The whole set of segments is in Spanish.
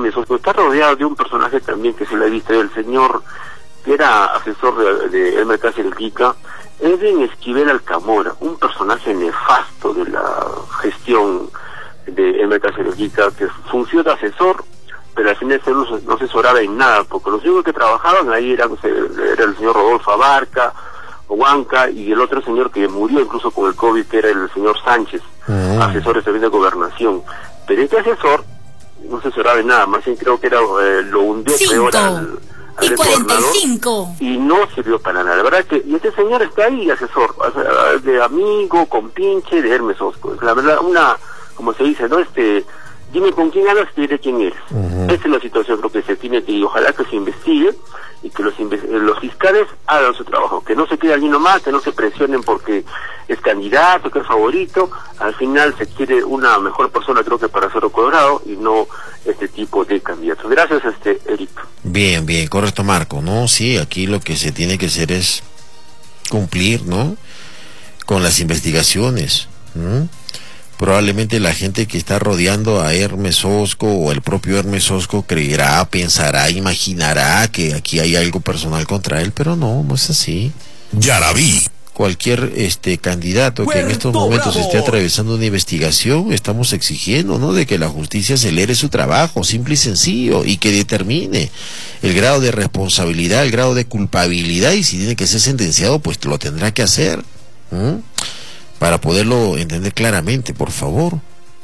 Hermes Osco está rodeado de un personaje también que se le ha visto, el señor que era asesor de Elmer Caselquica, Edwin Esquivel Alcamora, un personaje nefasto de la gestión de Elmer Caselquica, que funcionó de asesor, pero al final no asesoraba en nada, porque los únicos que trabajaban ahí era el señor Rodolfo Abarca, Huanca, y el otro señor que murió incluso con el COVID, que era el señor Sánchez, asesor también de gobernación. Pero este asesor no asesoraba en nada, más bien creo que era lo hundió peor al y 45 y no sirvió para nada. La verdad que, y este señor está ahí, asesor, de amigo, compinche de Hermes Osco. La verdad, como se dice, ¿no? Dime con quién hablas, te diré quién eres. Esa es la situación, creo que se tiene que, y ojalá que se investigue, y que los fiscales hagan su trabajo, que no se quede allí nomás, que no se presionen porque es candidato, que es favorito. Al final se quiere una mejor persona, creo que para Cerro Colorado, y no este tipo de candidatos. Gracias, Eric. Bien, correcto, Marco, ¿no? Sí, aquí lo que se tiene que hacer es cumplir, ¿no?, con las investigaciones. Probablemente la gente que está rodeando a Hermes Osco o el propio Hermes Osco creerá, pensará, imaginará que aquí hay algo personal contra él, pero no es así. Yarabí. Cualquier candidato que en estos momentos esté atravesando una investigación, estamos exigiendo, ¿no?, de que la justicia acelere su trabajo, simple y sencillo, y que determine el grado de responsabilidad, el grado de culpabilidad, y si tiene que ser sentenciado, pues lo tendrá que hacer. Para poderlo entender claramente, por favor.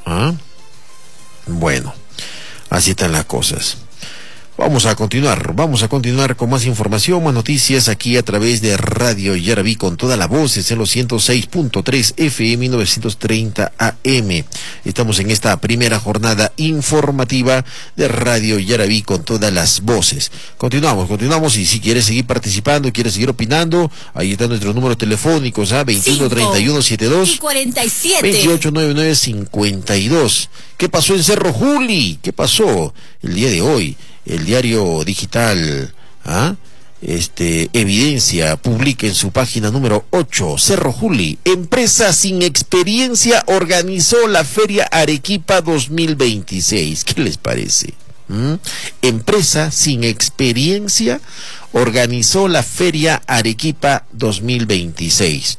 Bueno, así están las cosas. Vamos a continuar con más información, más noticias aquí a través de Radio Yarabí con toda la voces en los 106.3 FM 930 AM. Estamos en esta primera jornada informativa de Radio Yarabí con todas las voces. Continuamos, y si quieres seguir participando, quieres seguir opinando, ahí están nuestros números telefónicos, 21 31 72 y 47 28 99 52. ¿Qué pasó en Cerro Juli? ¿Qué pasó el día de hoy? El diario digital Evidencia publica en su página número 8, Cerro Juli, empresa sin experiencia organizó la Feria Arequipa 2026. ¿Qué les parece? Empresa sin experiencia organizó la Feria Arequipa 2026.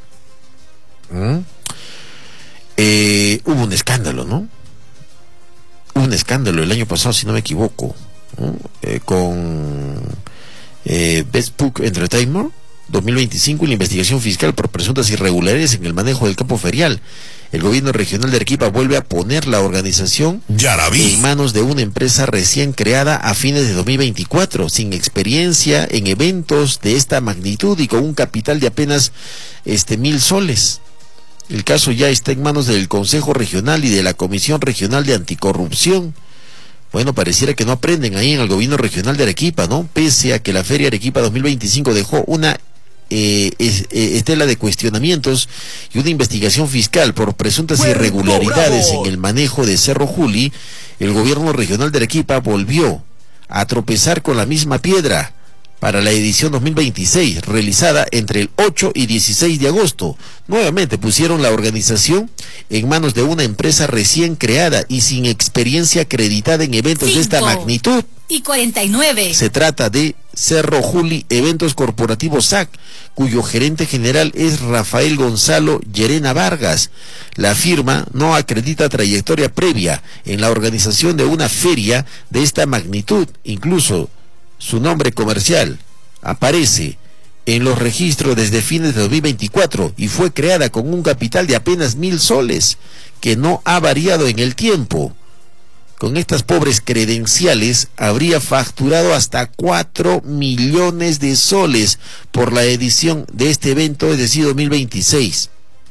Hubo un escándalo, ¿no? Hubo un escándalo el año pasado, si no me equivoco, con Best Book Entertainment 2025 y la investigación fiscal por presuntas irregularidades en el manejo del campo ferial. El gobierno regional de Arequipa vuelve a poner la organización en manos de una empresa recién creada a fines de 2024, sin experiencia en eventos de esta magnitud y con un capital de apenas 1,000 soles. El caso ya está en manos del Consejo Regional y de la Comisión Regional de Anticorrupción. Bueno, pareciera que no aprenden ahí en el gobierno regional de Arequipa, ¿no? Pese a que la Feria Arequipa 2025 dejó una estela de cuestionamientos y una investigación fiscal por presuntas irregularidades en el manejo de Cerro Juli, el gobierno regional de Arequipa volvió a tropezar con la misma piedra para la edición 2026, realizada entre el 8 y 16 de agosto. Nuevamente pusieron la organización en manos de una empresa recién creada y sin experiencia acreditada en eventos de esta magnitud. Y 49. Se trata de Cerro Juli Eventos Corporativos SAC, cuyo gerente general es Rafael Gonzalo Llerena Vargas. La firma no acredita trayectoria previa en la organización de una feria de esta magnitud. Incluso su nombre comercial aparece en los registros desde fines de 2024 y fue creada con un capital de apenas 1,000 soles, que no ha variado en el tiempo. Con estas pobres credenciales habría facturado hasta 4 millones de soles por la edición de este evento, es decir, 2026.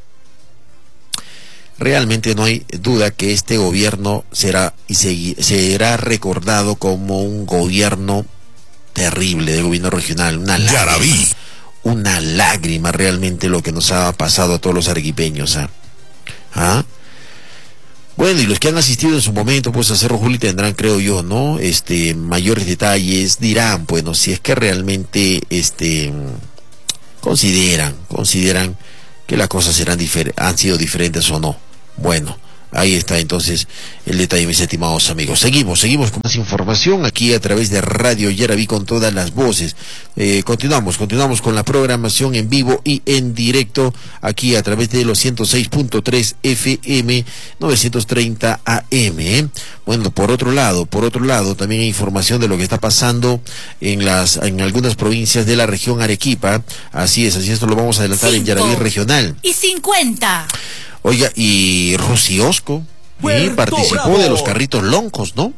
Realmente no hay duda que este gobierno será será recordado como un gobierno terrible de gobierno regional, una lágrima realmente lo que nos ha pasado a todos los arequipeños. Bueno, y los que han asistido en su momento pues a Cerro Juli tendrán, creo yo, ¿no? Mayores detalles, dirán, bueno, si es que realmente consideran que las cosas han sido diferentes o no. Bueno, Ahí está entonces el detalle, mis estimados amigos. Seguimos con más información aquí a través de Radio Yaraví con todas las voces. Continuamos con la programación en vivo y en directo aquí a través de los 106.3 FM 930 AM. Bueno, por otro lado, también hay información de lo que está pasando en algunas provincias de la región Arequipa. Así es, esto lo vamos a adelantar en Yaraví Regional. Y 50. Oiga, y Rusiosco participó de los carritos loncos, ¿no?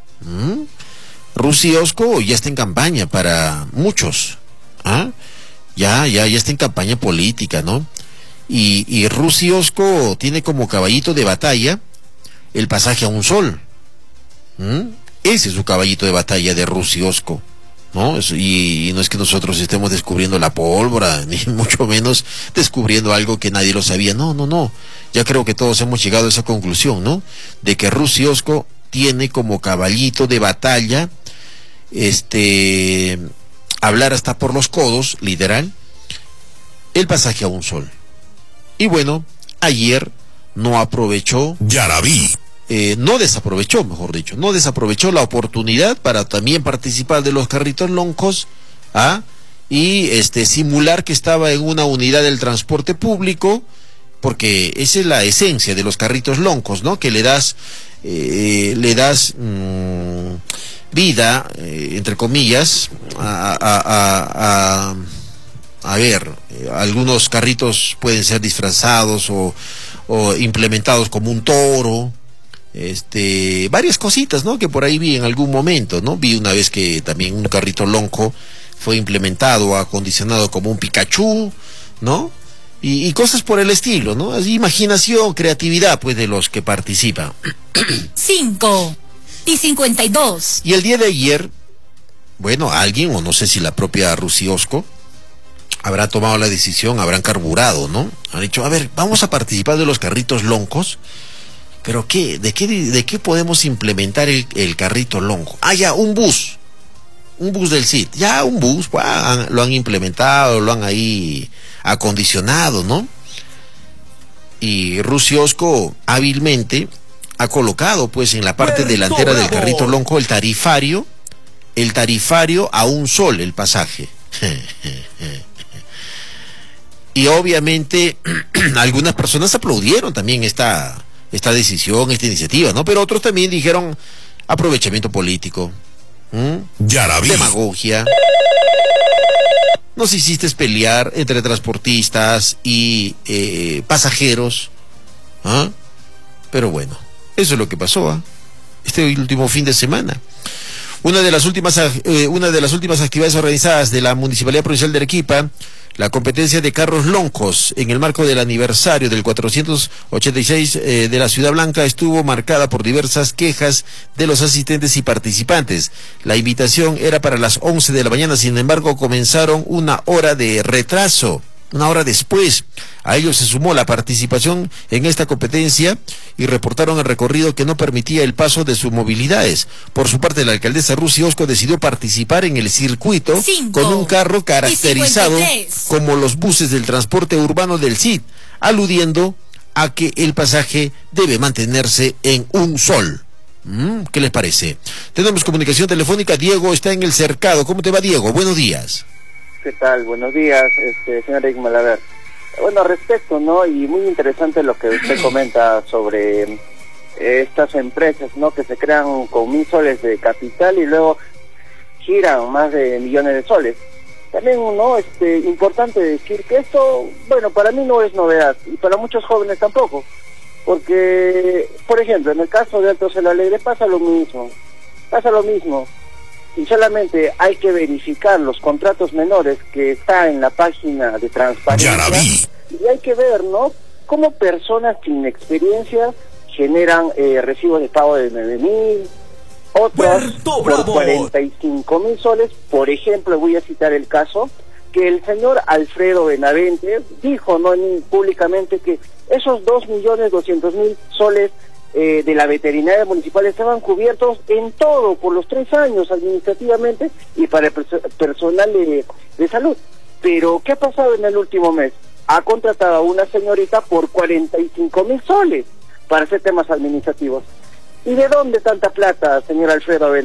Rusiosco ya está en campaña para muchos, ya está en campaña política, ¿no? Y Rusiosco tiene como caballito de batalla el pasaje a un sol. Ese es su caballito de batalla de Rusiosco, ¿no? Y no es que nosotros estemos descubriendo la pólvora, ni mucho menos descubriendo algo que nadie lo sabía. No. Ya creo que todos hemos llegado a esa conclusión, ¿no? De que Rusiosco tiene como caballito de batalla, hablar hasta por los codos, literal, el pasaje a un sol. Y bueno, ayer no aprovechó Yaraví. No desaprovechó la oportunidad para también participar de los carritos loncos, y simular que estaba en una unidad del transporte público, porque esa es la esencia de los carritos loncos, ¿no? Que le das vida, entre comillas, a ver, algunos carritos pueden ser disfrazados o implementados como un toro, varias cositas, ¿no? Que por ahí vi en algún momento, ¿no? Vi una vez que también un carrito lonco fue implementado, acondicionado como un Pikachu, ¿no? Y cosas por el estilo, ¿no? Así, imaginación, creatividad, pues, de los que participan. 5 y 52. Y el día de ayer, bueno, alguien, o no sé si la propia Rusiosco, habrá tomado la decisión, habrán carburado, ¿no? Han dicho, a ver, vamos a participar de los carritos loncos, pero ¿de qué podemos implementar el carrito lonco? Ya, un bus del CID, ya un bus, lo han implementado, lo han ahí acondicionado, ¿no? Y Rusiosco hábilmente ha colocado, pues, en la parte delantera del carrito lonco el tarifario a un sol el pasaje. Y obviamente algunas personas aplaudieron también esta decisión, esta iniciativa, ¿no? Pero otros también dijeron aprovechamiento político, demagogia. Nos hiciste pelear entre transportistas y pasajeros, pero bueno, eso es lo que pasó, este último fin de semana. Una de las últimas actividades organizadas de la Municipalidad Provincial de Arequipa, la competencia de carros loncos en el marco del aniversario del 486 de la Ciudad Blanca, estuvo marcada por diversas quejas de los asistentes y participantes. La invitación era para las 11 de la mañana, sin embargo comenzaron una hora de retraso, una hora después. A ello se sumó la participación en esta competencia y reportaron el recorrido que no permitía el paso de sus movilidades. Por su parte, la alcaldesa Rusiosco decidió participar en el circuito con un carro caracterizado como los buses del transporte urbano del CID, aludiendo a que el pasaje debe mantenerse en un sol. ¿Qué les parece? Tenemos comunicación telefónica. Diego está en el cercado. ¿Cómo te va, Diego? Buenos días. ¿Qué tal? Buenos días, señor Igmal. A ver, bueno, respecto, ¿no? Y muy interesante lo que usted comenta sobre estas empresas, ¿no? Que se crean con 1.000 soles de capital y luego giran más de millones de soles. También, ¿no? Importante decir que esto, bueno, para mí no es novedad y para muchos jóvenes tampoco, porque, por ejemplo, en el caso de Alto Cielo Alegre pasa lo mismo. Y solamente hay que verificar los contratos menores que está en la página de transparencia y hay que ver, ¿no? Cómo personas sin experiencia generan recibos de pago de 9.000, otros por 45.000 soles. Por ejemplo, voy a citar el caso que el señor Alfredo Benavente dijo, ¿no?, públicamente, que esos 2.200.000 soles de la veterinaria municipal estaban cubiertos en todo por los 3 años administrativamente y para el personal de salud. Pero ¿qué ha pasado en el último mes? Ha contratado a una señorita por 45.000 soles. para hacer temas administrativos. ¿Y de dónde tanta plata, señor Alfredo Avellaneda?